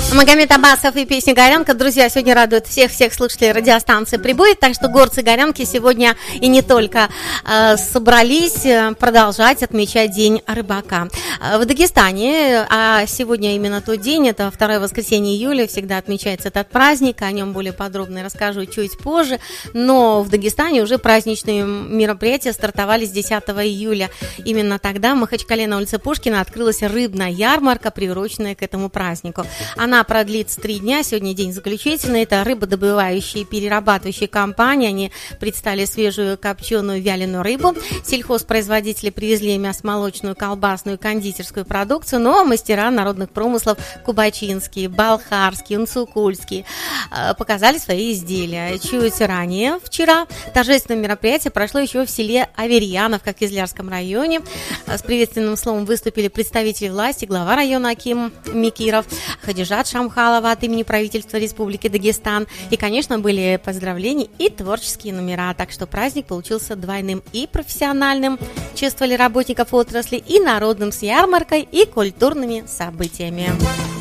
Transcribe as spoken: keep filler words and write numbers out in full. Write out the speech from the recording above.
Магомед Аббасов и песня «Горянка». Друзья, сегодня радует всех-всех слушателей радиостанции «Прибудет». Так что горцы Горянки сегодня и не только э, собрались продолжать отмечать День рыбака. В Дагестане, а сегодня именно тот день, это второе воскресенье июля, всегда отмечается этот праздник. О нем более подробно расскажу чуть позже. Но в Дагестане уже праздничные мероприятия стартовали с десятого июля. Именно тогда в Махачкале на улице Пушкина открылась рыбная ярмарка, приуроченная к этому празднику. Она продлится три дня. Сегодня день заключительный. Это рыбодобывающие и перерабатывающие компании. Они представили свежую копченую вяленую рыбу. Сельхозпроизводители привезли мясомолочную, колбасную, кондитерскую продукцию. Но мастера народных промыслов кубачинские, балхарские, унцукульские показали свои изделия. Чуть ранее, вчера, торжественное мероприятие прошло еще в селе Аверьяновка в Кизлярском районе. С приветственным словом выступили представители власти, глава района Аким Микиров, Хадижат Шамхалова от имени правительства Республики Дагестан. И, конечно, были поздравления и творческие номера. Так что праздник получился двойным: и профессиональным, чествовали работников отрасли, и народным с ярмаркой и культурными событиями.